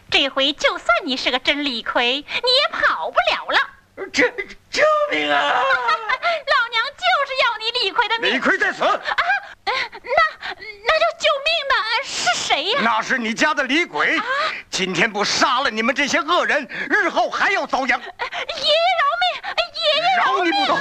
这回就算你是个真李逵，你也跑不了了。 救命啊！ 老娘就是要你李逵的命。 李逵在此啊！ 那就救命的是谁呀？ 那是你家的李鬼。今天不杀了你们这些恶人，日后还要遭殃。 爷爷饶命！爷爷饶命！ 饶你不动！